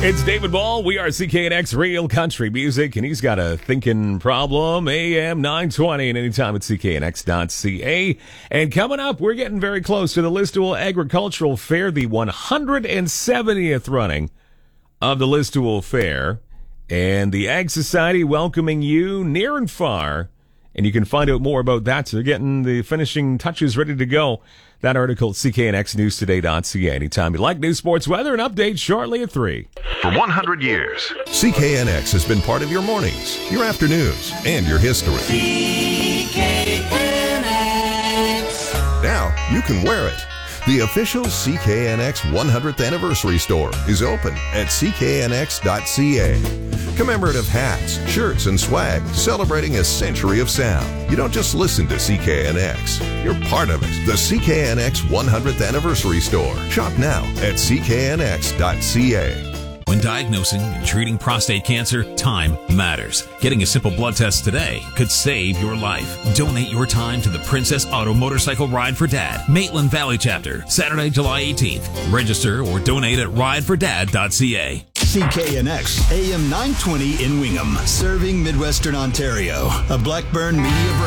It's David Ball. We are CKNX Real Country Music, and he's got a thinking problem. AM 920 and anytime at cknx.ca. And coming up, we're getting very close to the Listowel Agricultural Fair, the 170th running of the Listowel Fair. And the Ag Society welcoming you near and far. And you can find out more about that. So they're getting the finishing touches ready to go. That article at cknxnewstoday.ca. Anytime you like news, sports, weather, and updates shortly at 3. For 100 years, CKNX has been part of your mornings, your afternoons, and your history. CKNX. Now you can wear it. The official CKNX 100th Anniversary Store is open at cknx.ca. Commemorative hats, shirts, and swag celebrating a century of sound. You don't just listen to CKNX, you're part of it. The CKNX 100th Anniversary Store. Shop now at cknx.ca. When diagnosing and treating prostate cancer, time matters. Getting a simple blood test today could save your life. Donate your time to the Princess Auto Motorcycle Ride for Dad, Maitland Valley Chapter, Saturday, July 18th. Register or donate at ridefordad.ca. CKNX AM 920 in Wingham, serving Midwestern Ontario. A Blackburn Media